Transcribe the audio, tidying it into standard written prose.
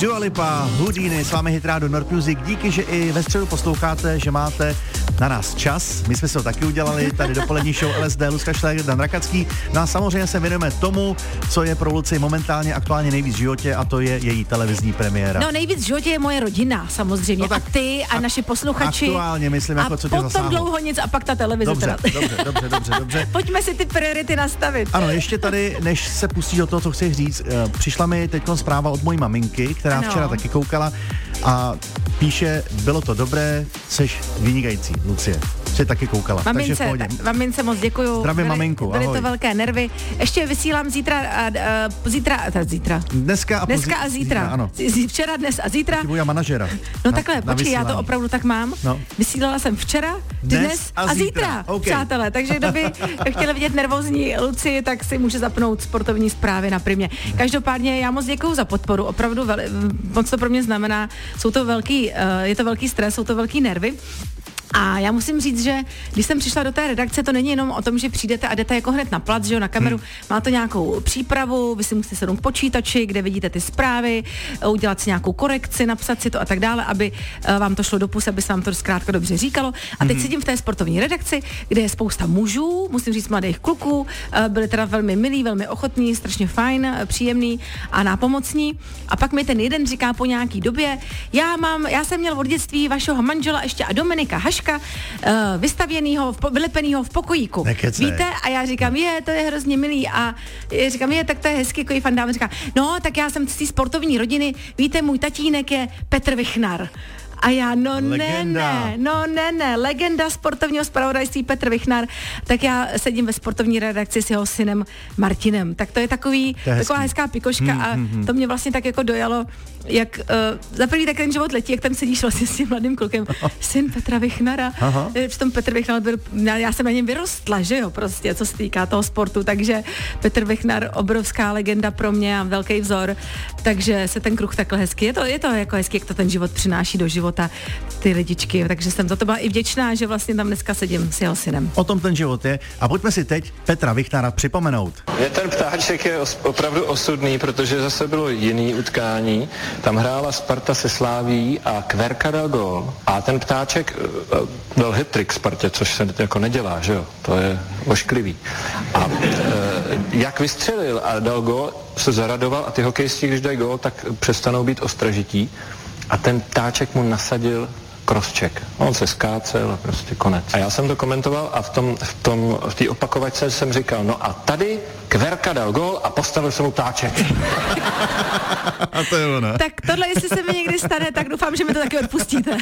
Dua Lipa, Houdini, s vámi Hit Radio Nord Music. Díky, že i ve středu posloucháte, že máte na nás čas. My jsme si ho taky udělali, tady dopolední show LSD, Lucka Šléger, Dan Rakacký. No a samozřejmě se věnujeme tomu, co je pro Luci momentálně aktuálně nejvíc v životě, a to je její televizní premiéra. No nejvíc v životě je moje rodina, samozřejmě. No, a ty a naši posluchači. Aktuálně, myslím, jako co tě zasáhlo. A potom dlouho nic a pak ta televize. Dobře. Pojďme si ty priority nastavit. Ano, ještě tady, než se pustíš do toho, co chci říct, přišla mi teď zpráva od mojí maminky, která včera taky koukala a píše, bylo to dobré, seš vynikající, Lucie. Jsi taky koukala. Mamince moc děkuju. Zdravím maminku, byly ahoj. to velké nervy. Ještě vysílám zítra. Dneska a zítra. Ano. Včera, dnes a zítra. Budu manažera. No takhle, počkej, já to opravdu tak mám. No. Vysílala jsem včera, dnes a zítra. Okay. Přátelé, takže kdo by chtěli vidět nervózní Luci, tak si může zapnout sportovní zprávy na Primě. Každopádně já moc děkuju za podporu, opravdu moc to pro mě znamená. Je to velký stres, jsou to velký nervy. A já musím říct, že když jsem přišla do té redakce, to není jenom o tom, že přijdete a jdete jako hned na plac, že jo, na kameru. Má to nějakou přípravu, vy si musíte sednout k počítači, kde vidíte ty zprávy, udělat si nějakou korekci, napsat si to a tak dále, aby vám to šlo do pusy, aby se vám to zkrátka dobře říkalo. A teď sedím v té sportovní redakci, kde je spousta mužů, musím říct mladých kluků, byli teda velmi milí, velmi ochotní, strašně fajn, příjemný a nápomocní. A pak mi ten jeden říká po nějaký době, já jsem měl od dětství vašeho manžela ještě a Dominika Haška, vylepenýho v pokojíku. Nekece. Víte? A já říkám, to je hrozně milý. A říkám, tak to je hezký, jako fandám. Říká, no, tak já jsem z té sportovní rodiny, víte, můj tatínek je Petr Vichnar. A já, legenda sportovního zpravodajství Petr Vichnar, tak já sedím ve sportovní redakci s jeho synem Martinem. Tak to je taková hezká pikoška a to mě vlastně tak jako dojalo, jak za první tak ten život letí, jak tam sedíš vlastně s tím mladým klukem. Syn Petra Vichnara. Přitom Petr Vichnar já jsem na něm vyrostla, že jo, prostě, co se týká toho sportu, takže Petr Vichnar, obrovská legenda pro mě a velký vzor, takže se ten kruh takhle hezky, je to jako hezky, jak to ten život přináší do života ty lidičky, takže jsem za to byla i vděčná, že vlastně tam dneska sedím s jeho synem. O tom ten život je a pojďme si teď Petra Vichnara připomenout. Ten ptáček je opravdu osudný, protože zase bylo jiný utkání, tam hrála Sparta se Sláví a Kverka dal gól a ten ptáček dal hat-trick Spartě, což se jako nedělá, že jo, to je ošklivý. A jak vystřelil a dal gól, se zaradoval a ty hokejisti, když dají gól, tak přestanou být ostražití. A ten ptáček mu nasadil crosscheck. On se skácel a prostě konec. A já jsem to komentoval a v té opakovačce jsem říkal, no a tady Kverka dal gól a postavil se mu ptáček. A to je ono. Tak tohle, jestli se mi někdy stane, tak doufám, že mi to taky odpustíte.